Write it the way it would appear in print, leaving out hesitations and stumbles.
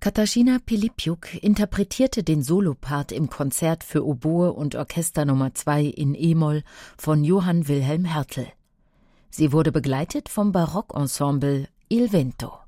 Katarzyna Pilipiuk interpretierte den Solopart im Konzert für Oboe und Orchester Nummer 2 in e-Moll von Johann Wilhelm Hertel. Sie wurde begleitet vom Barockensemble Il Vento.